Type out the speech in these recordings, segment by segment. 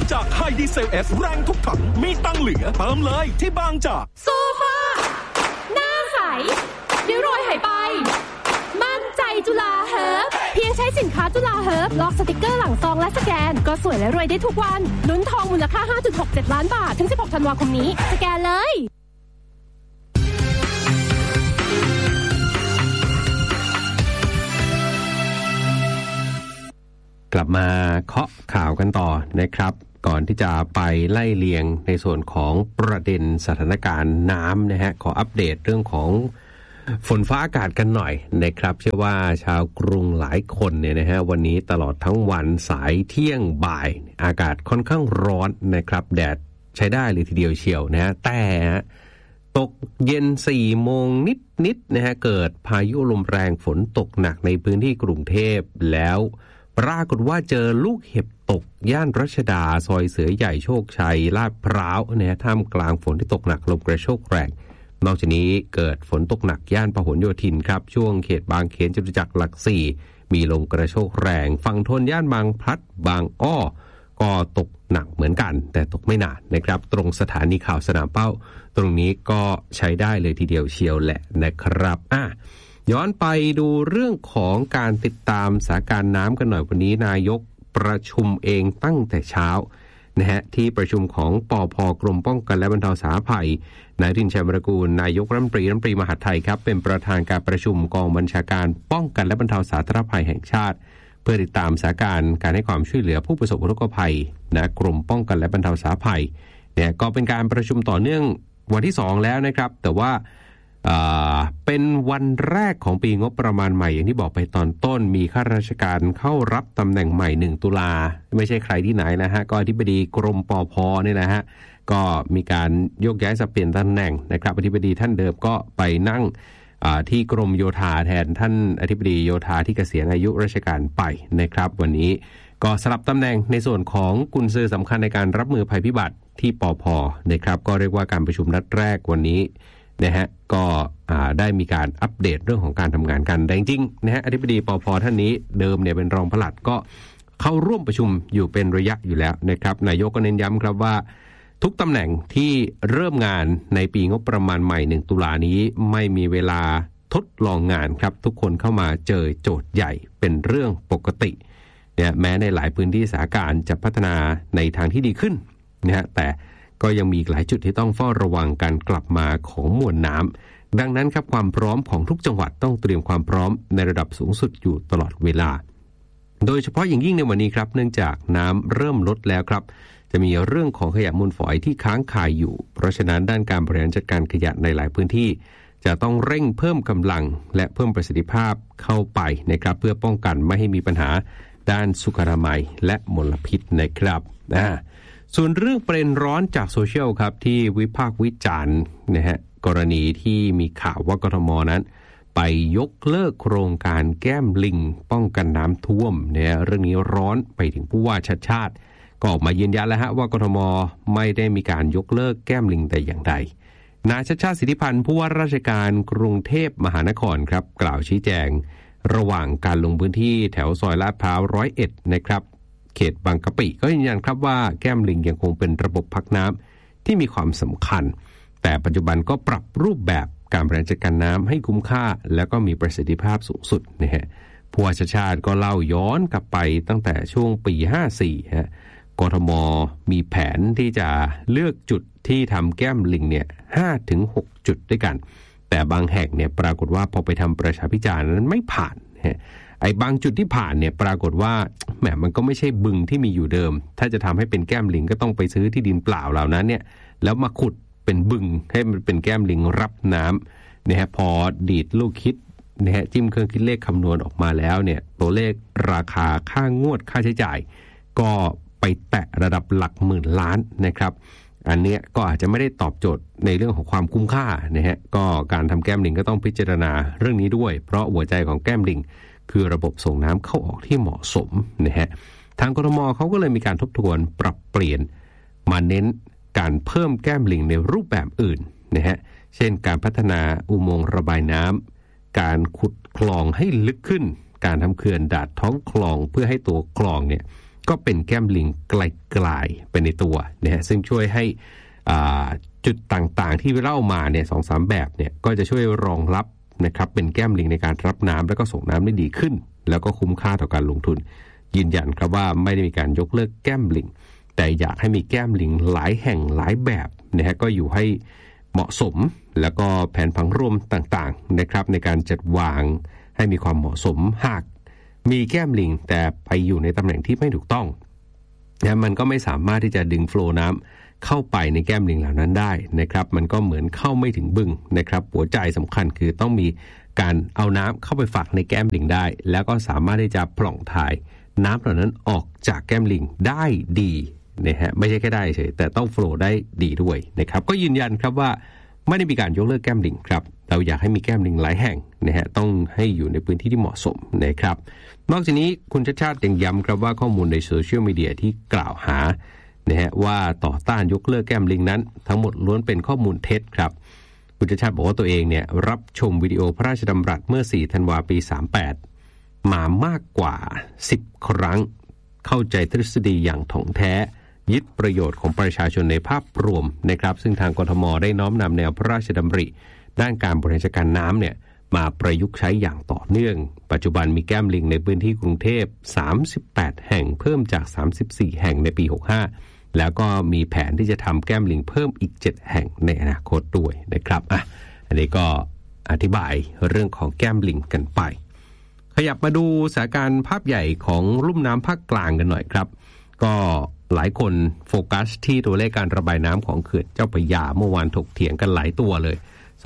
จากไฮดีเซล S แรงทุกถังมีตังเหลือเติมเลยที่บางจากโซฟาหน้าใสริ้วรอยหายไปมั่นใจจุฬาเฮิร์บเพียงใช้สินค้าจุฬาเฮิร์บลอกสติกเกอร์หลังซองและสแกนก็สวยและรวยได้ทุกวันลุ้นทองมูลค่า 5.67 ล้านบาทถึง16ธันวาคมนี้สแกนเลยกลับมาเคาะข่าวกันต่อนะครับก่อนที่จะไปไล่เลียงในส่วนของประเด็นสถานการณ์น้ำนะฮะขออัปเดตเรื่องของฝนฟ้าอากาศกันหน่อยนะครับเชื่อว่าชาวกรุงหลายคนเนี่ยนะฮะวันนี้ตลอดทั้งวันสายเที่ยงบ่ายอากาศค่อนข้างร้อนนะครับแดดใช้ได้เลยทีเดียวเชียวนะฮะแต่ตกเย็น4โมงนิดนะฮะเกิดพายุลมแรงฝนตกหนักในพื้นที่กรุงเทพแล้วปรากฏว่าเจอลูกเห็บตกย่านรัชดาซอยเสือใหญ่โชคชัยลาดพร้าวเนี่ยท่ามกลางฝนที่ตกหนักลมกระโชกแรงนอกจากนี้เกิดฝนตกหนักย่านพหลโยธินครับช่วงเขตบางเขนจตุจักรหลัก4มีลมกระโชกแรงฝั่งทนย่านบางพลัดบางอ้อก็ตกหนักเหมือนกันแต่ตกไม่นานนะครับตรงสถานีข่าวสนามเป้าตรงนี้ก็ใช้ได้เลยทีเดียวเชียวแหละนะครับย้อนไปดูเรื่องของการติดตามสถานการณ์น้ำกันหน่อยวันนี้นายกประชุมเองตั้งแต่เช้านะฮะที่ประชุมของปภ.กรมป้องกันและบรรเทาสาธารณภัยนายอนุทิน ชาญวิรากูลนายกรัฐมนตรีมหาดไทยครับเป็นประธานการประชุมกองบัญชาการป้องกันและบรรเทาสาธารณภัยแห่งชาติเพื่อติดตามสถานการณ์การให้ความช่วยเหลือผู้ประสบอุทกภัยนะกรมป้องกันและบรรเทาสาธารณภัยเนี่ยก็เป็นการประชุมต่อเนื่องวันที่2แล้วนะครับแต่ว่าเป็นวันแรกของปีงบประมาณใหม่อย่างที่บอกไปตอนต้นมีข้าราชการเข้ารับตำแหน่งใหม่1ตุลาไม่ใช่ใครที่ไหนนะฮะก็อธิบดีกรมปภ.นี่นะฮะก็มีการโยกย้ายสับเปลี่ยนตำแหน่งนะครับอธิบดีท่านเดิมก็ไปนั่งที่กรมโยธาแทนท่านอธิบดีโยธาที่เกษียณอายุราชการไปนะครับวันนี้ก็สลับตำแหน่งในส่วนของกุญซือสำคัญในการรับมือภัยพิบัติที่ปภ.นะครับก็เรียกว่าการประชุมนัดแรกวันนี้นะฮะก็ได้มีการอัปเดตเรื่องของการทำงานกันแต่จริงๆนะฮะอธิบดีปภ.ท่านนี้เดิมเนี่ยเป็นรองปลัดก็เข้าร่วมประชุมอยู่เป็นระยะอยู่แล้วนะครับนายกก็เน้นย้ำครับว่าทุกตำแหน่งที่เริ่มงานในปีงบประมาณใหม่1ตุลานี้ไม่มีเวลาทดลองงานครับทุกคนเข้ามาเจอโจทย์ใหญ่เป็นเรื่องปกติเนี่ยแม้ในหลายพื้นที่สถานการณ์จะพัฒนาในทางที่ดีขึ้นนะฮะแต่ก็ยังมีหลายจุดที่ต้องเฝ้าระวังการกลับมาของมวลน้ำดังนั้นครับความพร้อมของทุกจังหวัดต้องเตรียมความพร้อมในระดับสูงสุดอยู่ตลอดเวลาโดยเฉพาะอย่างยิ่งในวันนี้ครับเนื่องจากน้ำเริ่มลดแล้วครับจะมีเรื่องของขยะมูลฝอยที่ค้างคายอยู่เพราะฉะนั้นด้านการบริหารจัดการขยะในหลายพื้นที่จะต้องเร่งเพิ่มกำลังและเพิ่มประสิทธิภาพเข้าไปนะครับเพื่อป้องกันไม่ให้มีปัญหาด้านสุขอนามัยและมลพิษนะครับส่วนเรื่องประเด็นร้อนจากโซเชียลครับที่วิพากษ์วิจารณ์นะฮะกรณีที่มีข่าวว่ากทม.นั้นไปยกเลิกโครงการแก้มลิงป้องกันน้ำท่วมเนี่ยเรื่องนี้ร้อนไปถึงผู้ว่าชัดชาติก็ออกมายืนยันแล้วฮะว่ากทม.ไม่ได้มีการยกเลิกแก้มลิงแต่อย่างใดนายชัชชาติ สิทธิพันธ์ผู้ว่าราชการกรุงเทพมหานครครับกล่าวชี้แจงระหว่างการลงพื้นที่แถวซอยลาดพร้าว101นะครับเขตบางกะปิก็ยืนยันครับว่าแก้มลิงยังคงเป็นระบบพักน้ำที่มีความสำคัญแต่ปัจจุบันก็ปรับรูปแบบการบริหารจัดการน้ำให้คุ้มค่าแล้วก็มีประสิทธิภาพสูงสุดนะฮะผู้ว่าชาติก็เล่าย้อนกลับไปตั้งแต่ช่วงปี54ฮะกทม.มีแผนที่จะเลือกจุดที่ทำแก้มลิงเนี่ย 5-6 จุดด้วยกันแต่บางแห่งเนี่ยปรากฏว่าพอไปทำประชาพิจารณ์นั้นไม่ผ่านไอ้บางจุดที่ผ่านเนี่ยปรากฏว่าแหมมันก็ไม่ใช่บึงที่มีอยู่เดิมถ้าจะทำให้เป็นแก้มลิงก็ต้องไปซื้อที่ดินเปล่าเหล่านั้นเนี่ยแล้วมาขุดเป็นบึงให้มันเป็นแก้มลิงรับน้ำนะฮะพอดีดลูกคิดนะฮะจิ้มเครื่องคิดเลขคำนวณออกมาแล้วเนี่ยตัวเลขราคาค่างวดค่าใช้จ่ายก็ไปแตะระดับหลักหมื่นล้านนะครับอันนี้ก็อาจจะไม่ได้ตอบโจทย์ในเรื่องของความคุ้มค่านะฮะก็การทำแก้มลิงก็ต้องพิจารณาเรื่องนี้ด้วยเพราะหัวใจของแก้มลิงคือระบบส่งน้ำเข้าออกที่เหมาะสมนะฮะทางกทม.เขาก็เลยมีการทบทวนปรับเปลี่ยนมาเน้นการเพิ่มแก้มลิงในรูปแบบอื่นนะฮะเช่นการพัฒนาอุโมงค์ระบายน้ำการขุดคลองให้ลึกขึ้นการทำเขื่อนดาดท้องคลองเพื่อให้ตัวคลองเนี่ยก็เป็นแก้มลิงไกลๆไปในตัวนะฮะซึ่งช่วยให้จุดต่างๆที่เล่ามาเนี่ย 2-3 แบบเนี่ยก็จะช่วยรองรับนะครับเป็นแก้มลิงในการรับน้ำแล้วก็ส่งน้ำได้ดีขึ้นแล้วก็คุ้มค่าต่อการลงทุนยืนยันครับว่าไม่ได้มีการยกเลิกแก้มลิงแต่อยากให้มีแก้มลิงหลายแห่งหลายแบบนะฮะก็อยู่ให้เหมาะสมแล้วก็แผนผังรวมต่างๆนะครับในการจัดวางให้มีความเหมาะสมหากมีแก้มลิงแต่ไปอยู่ในตำแหน่งที่ไม่ถูกต้องนะมันก็ไม่สามารถที่จะดึงโฟลว์น้ำเข้าไปในแก้มลิงเหล่านั้นได้นะครับมันก็เหมือนเข้าไม่ถึงบึงนะครับหัวใจสำคัญคือต้องมีการเอาน้ำเข้าไปฝักในแก้มลิงได้แล้วก็สามารถที่จะปล่องถ่ายน้ำเหล่านั้นออกจากแก้มลิงได้ดีนะฮะไม่ใช่แค่ได้เฉยแต่ต้องโฟลว์ได้ดีด้วยนะครับก็ยืนยันครับว่าไม่ได้มีการยกเลิกแก้มลิงครับเราอยากให้มีแก้มลิงหลายแห่งนะฮะต้องให้อยู่ในพื้นที่ที่เหมาะสมนะครับนอกจากนี้คุณชาติชาติยังย้ำครับว่าข้อมูลในโซเชียลมีเดียที่กล่าวหานะฮะว่าต่อต้านยกเลิกแก้มลิงนั้นทั้งหมดล้วนเป็นข้อมูลเท็จครับคุณชาติชาติบอกว่าตัวเองเนี่ยรับชมวิดีโอพระราชดำรัสเมื่อ4ธันวาคมปี38มามากกว่า10ครั้งเข้าใจทฤษฎีอย่างถ่องแท้ยึดประโยชน์ของประชาชนในภาพรวมนะครับซึ่งทางกทมได้น้อมนำแนวพระราชดำริด้านการบริหารจัดการน้ำเนี่ยมาประยุกต์ใช้อย่างต่อเนื่องปัจจุบันมีแก้มลิงในพื้นที่กรุงเทพ38แห่งเพิ่มจาก34แห่งในปี65แล้วก็มีแผนที่จะทำแก้มลิงเพิ่มอีก7แห่งในอนาคตด้วยนะครับอันนี้ก็อธิบายเรื่องของแก้มลิงกันไปขยับมาดูสถานการณ์ภาพใหญ่ของลุ่มน้ำภาคกลางกันหน่อยครับก็หลายคนโฟกัสที่ตัวเลขการระบายน้ำของเขื่อนเจ้าพระยาเมื่อวานถกเถียงกันหลายตัวเลย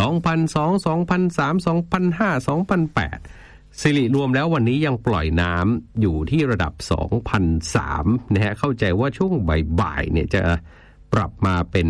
2,200 2,300 2,500 2,800สิริรวมแล้ววันนี้ยังปล่อยน้ำอยู่ที่ระดับ 2,300 นะฮะเข้าใจว่าช่วงบ่ายๆเนี่ยจะปรับมาเป็น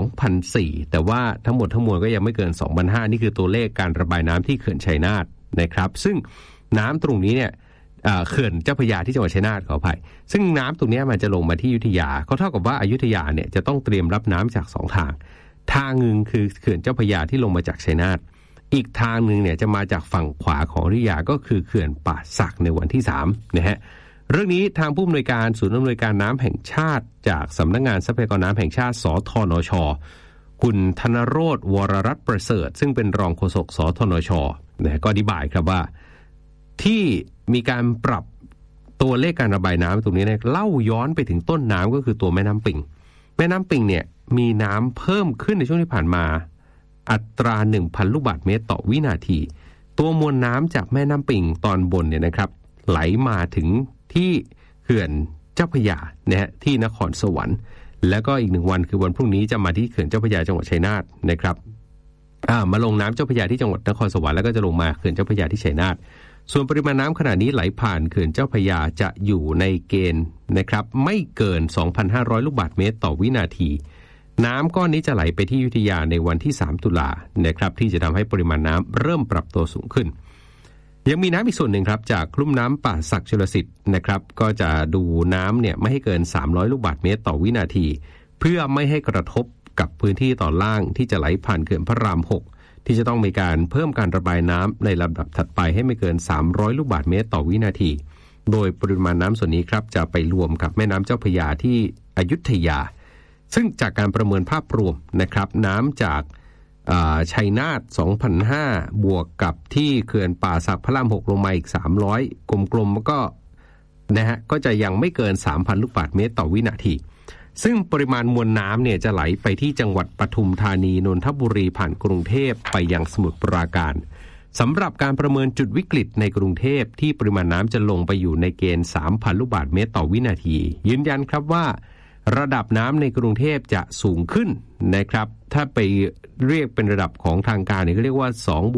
2,400 แต่ว่าทั้งหมดทั้งมวลก็ยังไม่เกิน 2,500 นี่คือตัวเลขการระบายน้ำที่เขื่อนชัยนาทนะครับซึ่งน้ำตรงนี้เนี่ยเขื่อนเจ้าพระยาที่จังหวัดชัยนาทขออภัยซึ่งน้ำตรงนี้มันจะลงมาที่อยุธยาก็เท่ากับว่าอยุธยาเนี่ยจะต้องเตรียมรับน้ำจาก2ทางนึงคือเขื่อนเจ้าพระยาที่ลงมาจากชัยนาทอีกทางนึงเนี่ยจะมาจากฝั่งขวาของอยุธยาก็คือเขื่อนป่าสักในวันที่3นะฮะเรื่องนี้ทางผู้อำนวยการศูนย์อำนวยการน้ำแห่งชาติจากสำนักงานทรัพยากรน้ำแห่งชาติสธนช.คุณธนโรจน์วรรัตน์ประเสริฐซึ่งเป็นรองโฆษกสธนช.นะก็อธิบายครับว่าที่มีการปรับตัวเลขการระบายน้ำตรงนี้เนี่ยเล่าย้อนไปถึงต้นน้ำก็คือตัวแม่น้ำปิงเนี่ยมีน้ำเพิ่มขึ้นในช่วงที่ผ่านมาอัตรา 1,000 ลูกบาศก์เมตรต่อวินาทีตัวมวลน้ำจากแม่น้ำปิงตอนบนเนี่ยนะครับไหลมาถึงที่เขื่อนเจ้าพระยานะฮะที่นครสวรรค์แล้วก็อีก1วันคือวันพรุ่งนี้จะมาที่เขื่อนเจ้าพระยาจังหวัดชัยนาทนะครับมาลงน้ำเจ้าพระยาที่จังหวัดนครสวรรค์แล้วก็จะลงมาเขื่อนเจ้าพระยาที่ชัยนาทส่วนปริมาณน้ำขณะนี้ไหลผ่านเขื่อนเจ้าพระยาจะอยู่ในเกณฑ์นะครับไม่เกิน 2,500 ลูกบาศก์เมตรต่อวินาทีน้ำก้อนนี้จะไหลไปที่อยุธยาในวันที่3ตุลานะครับที่จะทำให้ปริมาณน้ำเริ่มปรับตัวสูงขึ้นยังมีน้ำอีกส่วนหนึ่งครับจากลุ่มน้ำป่าสักชลสิทธิ์นะครับก็จะดูน้ำเนี่ยไม่ให้เกิน300ลูกบาศก์เมตรต่อวินาทีเพื่อไม่ให้กระทบกับพื้นที่ตอนล่างที่จะไหลผ่านเขื่อนพระราม6ที่จะต้องมีการเพิ่มการระบายน้ำในลำดับถัดไปให้ไม่เกิน300ลูกบาศก์เมตรต่อวินาทีโดยปริมาณน้ำส่วนนี้ครับจะไปรวมกับแม่น้ำเจ้าพระยาที่อยุธยาซึ่งจากการประเมินภาพรวมนะครับน้ำจากชัยนาท 2,500 บวกกับที่เขื่อนป่าสักพระราม6ลงมาอีก300กลมๆก็นะฮะก็จะยังไม่เกิน 3,000 ลูกบาศก์เมตรต่อวินาทีซึ่งปริมาณมวลน้ำเนี่ยจะไหลไปที่จังหวัดปทุมธานีนนทบุรีผ่านกรุงเทพไปยังสมุทรปราการสำหรับการประเมินจุดวิกฤตในกรุงเทพที่ปริมาณน้ำจะลงไปอยู่ในเกณฑ์ 3,000 ลูกบาศก์เมตรต่อวินาทียืนยันครับว่าระดับน้ำในกรุงเทพจะสูงขึ้นนะครับถ้าไปเรียกเป็นระดับของทางการเนี่ยเขาเรียกว่า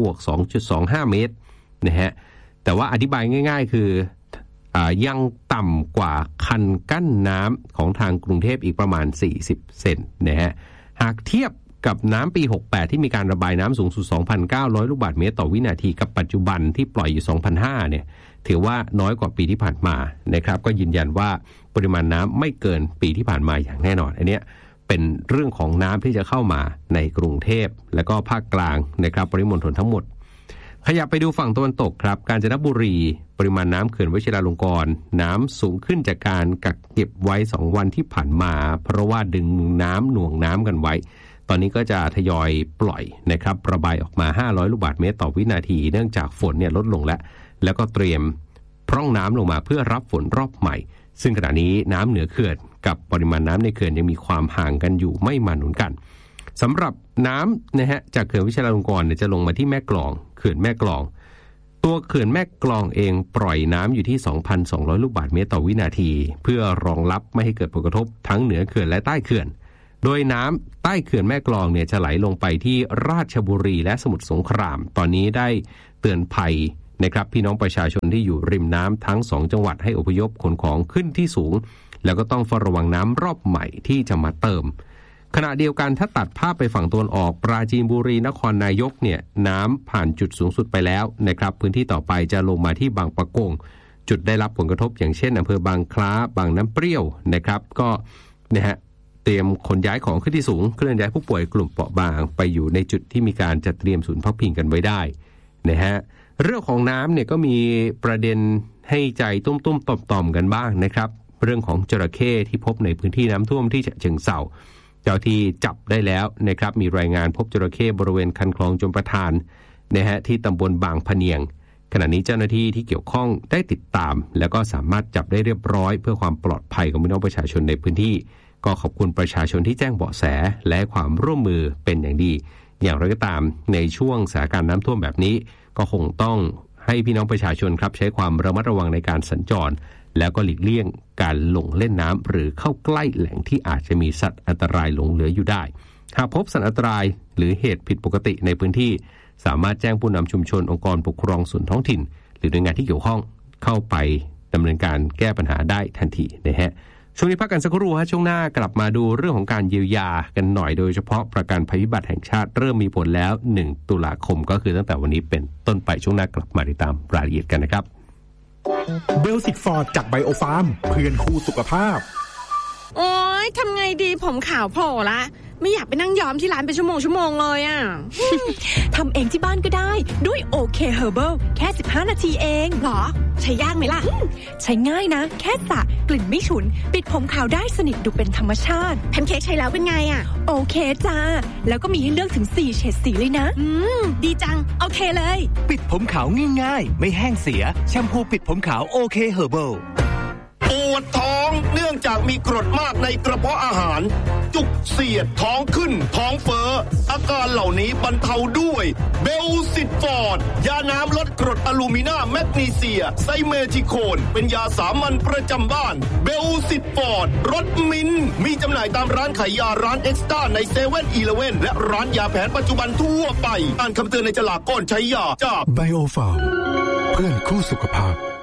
2+2.25 เมตรนะฮะแต่ว่าอธิบายง่ายๆคือยังต่ำกว่าคันกั้นน้ำของทางกรุงเทพอีกประมาณ40เซนนะฮะหากเทียบกับน้ำปี68ที่มีการระบายน้ำสูงสุด 2,900 ลูกบาศก์เมตรต่อวินาทีกับปัจจุบันที่ปล่อยอยู่ 2,500 เนี่ยถือว่าน้อยกว่าปีที่ผ่านมานะครับก็ยืนยันว่าปริมาณน้ำไม่เกินปีที่ผ่านมาอย่างแน่นอนอันนี้เป็นเรื่องของน้ำที่จะเข้ามาในกรุงเทพและก็ภาคกลางนะครับปริมณฑลทั้งหมดขยับไปดูฝั่งตะวันตกครับกาญจนบุรีปริมาณน้ำเขื่อนวชิราลงกรณ์น้ำสูงขึ้นจากการกักเก็บไว้2วันที่ผ่านมาเพราะว่าดึงน้ำหน่วงน้ำกันไว้ตอนนี้ก็จะทยอยปล่อยนะครับระบายออกมา500ลูกบาศก์เมตรต่อวินาทีเนื่องจากฝนเนี่ยลดลงแล้วก็เตรียมพร่องน้ำลงมาเพื่อรับฝนรอบใหม่ซึ่งขณะนี้น้ำเหนือเขื่อนกับปริมาณน้ำในเขื่อนยังมีความห่างกันอยู่ไม่มาหนุนกันสำหรับน้ำนะฮะจากเขื่อนวชิราลงกรณ์จะลงมาที่แม่กลองเขื่อนแม่กลองตัวเขื่อนแม่กลองเองปล่อยน้ำอยู่ที่ 2,200 ลูกบาศก์เมตรต่อวินาทีเพื่อรองรับไม่ให้เกิดผลกระทบทั้งเหนือเขื่อนและใต้เขื่อนโดยน้ำใต้เขื่อนแม่กลองเนี่ยจะไหลลงไปที่ราชบุรีและสมุทรสงครามตอนนี้ได้เตือนภัยนะครับพี่น้องประชาชนที่อยู่ริมน้ำทั้ง2จังหวัดให้อพยพขนของขึ้นที่สูงแล้วก็ต้องเฝ้าระวังน้ำรอบใหม่ที่จะมาเติมขณะเดียวกันถ้าตัดภาพไปฝั่งตะวันออกปราจีนบุรีนครนายกเนี่ยน้ำผ่านจุดสูงสุดไปแล้วนะครับพื้นที่ต่อไปจะลงมาที่บางปะกงจุดได้รับผลกระทบอย่างเช่นอำเภอบางคล้าบางน้ำเปรี้ยวนะครับก็นะฮะเตรียมขนย้ายของขึ้นที่สูงเคลื่อนย้ายผู้ป่วยกลุ่มเปราะบางไปอยู่ในจุดที่มีการจัดเตรียมศูนย์พักพิงกันไว้ได้นะฮะเรื่องของน้ำเนี่ยก็มีประเด็นให้ใจตุ้มๆต่อมๆกันบ้างนะครับเรื่องของจระเข้ที่พบในพื้นที่น้ำท่วมที่ฉะเชิงเทราเจ้าที่จับได้แล้วนะครับมีรายงานพบจระเข้บริเวณคันคลองชลประทานนะฮะที่ตำบลบางพะเนียงขณะนี้เจ้าหน้าที่ที่เกี่ยวข้องได้ติดตามแล้วก็สามารถจับได้เรียบร้อยเพื่อความปลอดภัยของพี่น้องประชาชนในพื้นที่ก็ขอบคุณประชาชนที่แจ้งเบาะแสและความร่วมมือเป็นอย่างดีอย่างไรก็ตามในช่วงสถานการณ์น้ำท่วมแบบนี้ก็คงต้องให้พี่น้องประชาชนครับใช้ความระมัดระวังในการสัญจรแล้วก็หลีกเลี่ยงการลงเล่นน้ำหรือเข้าใกล้แหล่งที่อาจจะมีสัตว์อันตรายหลงเหลืออยู่ได้หากพบสัตว์อันตรายหรือเหตุผิดปกติในพื้นที่สามารถแจ้งผู้นำชุมชนองค์กรปกครองส่วนท้องถิ่นหรือหน่วยงานที่เกี่ยวข้องเข้าไปดำเนินการแก้ปัญหาได้ทันทีนะฮะช่วงนี้พักกันสักครู่ฮะช่วงหน้ากลับมาดูเรื่องของการเยียวยากันหน่อยโดยเฉพาะประกันภัยพิบัติแห่งชาติเริ่มมีผลแล้ว1ตุลาคมก็คือตั้งแต่วันนี้เป็นต้นไปช่วงหน้ากลับมาติดตามรายละเอียดกันนะครับเบลสิกฟอร์ดจากไบโอฟาร์มเพื่อนคู่สุขภาพโอ๊ยทำไงดีผมขาวโผล่ละไม่อยากไปนั่งย้อมที่ร้านเป็นชั่วโมงเลยอ่ะทำเองที่บ้านก็ได้ด้วยโอเคเฮอร์เบิลแค่15นาทีเองหรอใช้ยากไหมล่ะใช้ง่ายนะแค่สระกลิ่นไม่ฉุนปิดผมขาวได้สนิทดูเป็นธรรมชาติแพนเค้กใช้แล้วเป็นไงอ่ะโอเคจ้าแล้วก็มีให้เลือกถึง4เฉดสีเลยนะดีจังโอเคเลยปิดผมขาวง่ายๆไม่แห้งเสียแชมพูปิดผมขาวโอเคเฮอร์เบิลปวดท้องเนื่องจากมีกรดมากในกระเพาะอาหารจุกเสียดท้องขึ้นท้องเฟ้ออาการเหล่านี้บรรเทาด้วยเบลซิตฟอร์ดยาน้ำลดกรดอะลูมินาแมกนีเซียไซเมทิโคนเป็นยาสามัญประจำบ้านเบลซิตฟอร์ดรสมิ้นมีจำหน่ายตามร้านขายยาร้านเอ็กซ์ต้าในเซเว่นอีเลฟเว่นและร้านยาแผนปัจจุบันทั่วไปอ่านคำเตือนในฉลากก่อนใช้ยาจากไบโอฟาร์มเพื่อนคู่สุขภาพ